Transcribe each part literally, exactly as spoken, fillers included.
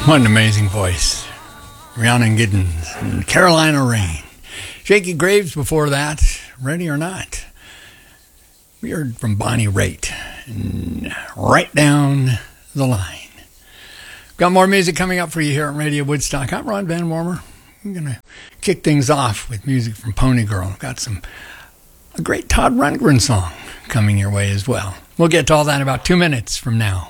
What an amazing voice. Rhiannon Giddens and Carolina Rain. Shakey Graves before that, Ready or Not. We heard from Bonnie Raitt and Right Down the Line. Got more music coming up for you here at Radio Woodstock. I'm Ron Van Warmer. I'm going to kick things off with music from Pony Girl. Got some a great Todd Rundgren song coming your way as well. We'll get to all that in about two minutes from now.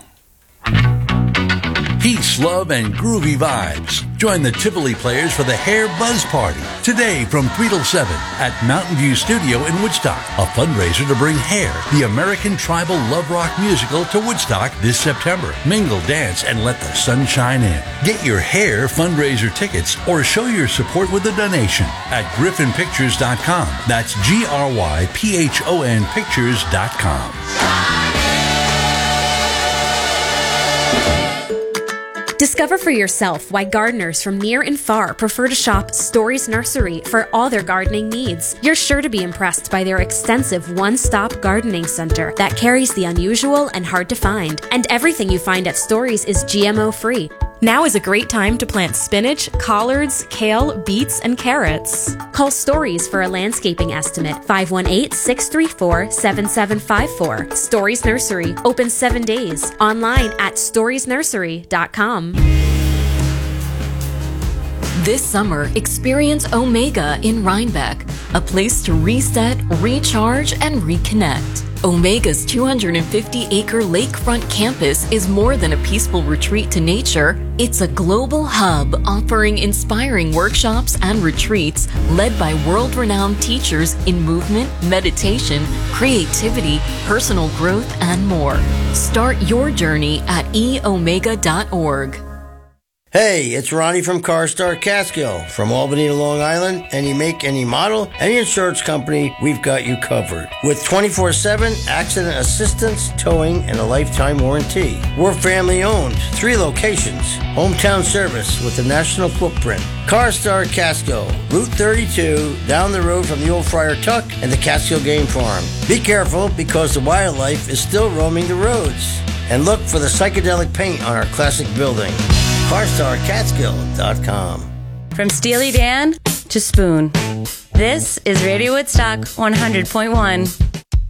Peace, love, and groovy vibes. Join the Tivoli Players for the Hair Buzz Party today from three till seven at Mountain View Studio in Woodstock. A fundraiser to bring Hair, the American tribal love rock musical, to Woodstock this September. Mingle, dance, and let the sun shine in. Get your Hair fundraiser tickets or show your support with a donation at griffin pictures dot com. That's G R Y P H O N pictures dot com. Discover for yourself why gardeners from near and far prefer to shop Stories Nursery for all their gardening needs. You're sure to be impressed by their extensive one-stop gardening center that carries the unusual and hard to find. And everything you find at Stories is G M O-free. Now is a great time to plant spinach, collards, kale, beets, and carrots. Call Stories for a landscaping estimate. five one eight, six three four, seven seven five four. Stories Nursery. Open seven days. Online at stories nursery dot com. This summer, experience Omega in Rhinebeck, a place to reset, recharge, and reconnect. Omega's two hundred fifty acre lakefront campus is more than a peaceful retreat to nature. It's a global hub offering inspiring workshops and retreats led by world-renowned teachers in movement, meditation, creativity, personal growth, and more. Start your journey at e omega dot org. Hey, it's Ronnie from CarStar Catskill. From Albany to Long Island, any make, any model, any insurance company, we've got you covered. With twenty-four seven accident assistance, towing, and a lifetime warranty. We're family owned, three locations, hometown service with a national footprint. CarStar Catskill, Route thirty-two, down the road from the old Friar Tuck and the Catskill Game Farm. Be careful because the wildlife is still roaming the roads. And look for the psychedelic paint on our classic building. car star catskill dot com. From Steely Dan to Spoon, this is Radio Woodstock one hundred point one.